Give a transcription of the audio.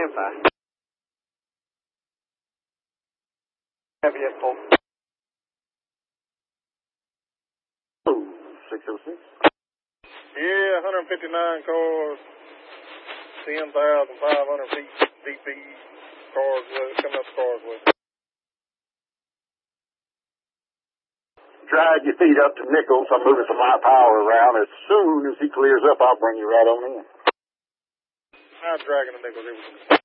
5. Have yet, Paul. 606. Yeah, 159 cars, 10,500 feet DP cars coming up Carsway. Drag your feet up to Nichols. I'm moving some light power around. As soon as he clears up, I'll bring you right on in. I'm dragging the Nichols.